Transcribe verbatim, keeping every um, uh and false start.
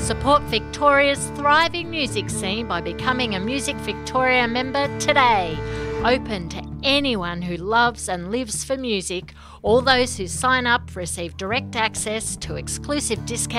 Support Victoria's thriving music scene by becoming a Music Victoria member today. Open to anyone who loves and lives for music. All those who sign up receive direct access to exclusive discounts